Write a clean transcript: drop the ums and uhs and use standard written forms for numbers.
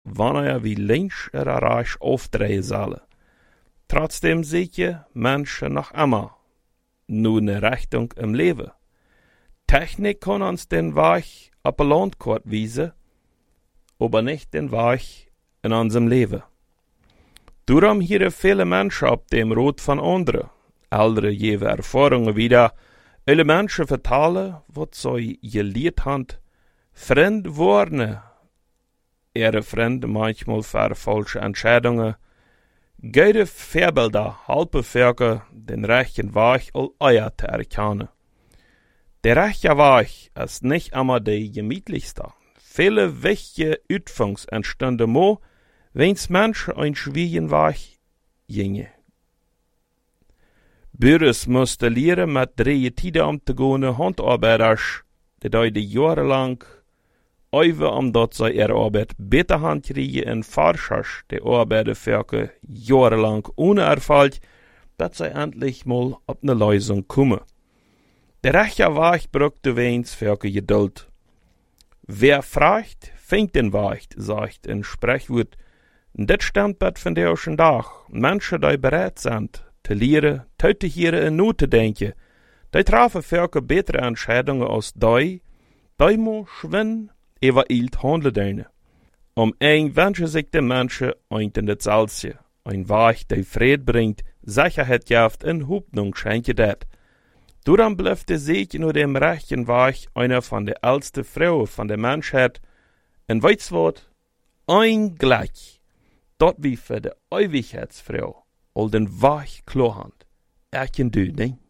wanneer wie links reich aufdrehen sollen. Trotzdem seht je Menschen noch immer nur eine Richtung im Leben. Technik kann uns den Weg auf ein Landkart wiesen, aber nicht den Weg in unserem Leben. Darum hier viele Menschen auf dem Rot von anderen, ältere jewe Erfahrungen wieder, alle Menschen vertalen, was sie gelehrt haben, Fremd worden, ihre Fremde manchmal für falsche Entscheidungen, Gute Vorbilder helpen Völker, den rechten Weg al euer zu erkennen. Der rechte Weg ist nicht immer der gemütlichste. Viele wichtige Utfangs entstanden mo, wenn's Menschen einen schwierigen Weg gingen. Bürgers mussten lernen, mit 3 Tiden umzugehen, Handarbeiters, die jahrelang over omdat zij ihre Arbeit beter handkriegen en Farschers, die Arbeitervölker jahrelang ohne Erfolg, dat zij endlich mal op eine Lösung kommen. Der rechte Weg braucht du weins Völker Geduld. Wer fragt, findet den Weg, sagt ein Sprechwort. Das stammt bet von der ersten Tag. Menschen, die bereit sind, zu lernen, zu hören und nur zu denken, die treffen Völker bessere Entscheidungen als die muss schwinden, übereilt handeln. Ein wünschen sich die Menschen ein dasselbe, ein Weg, der Frieden bringt, Sicherheit gibt und Hoffnung schenkt dat. Darum bleibt der Sieg nur dem rechten Weg einer von der ältesten Frauen von der Menschheit, ein Weizwort, ein gleich, dort wie für die Ewigkeitsfrau, all den Weg klar hand. Erken du, ne?